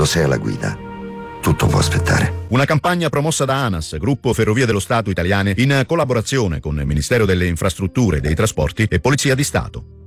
Quando sei alla guida, tutto può aspettare. Una campagna promossa da ANAS, Gruppo Ferrovie dello Stato Italiane, in collaborazione con il Ministero delle Infrastrutture e dei Trasporti e Polizia di Stato.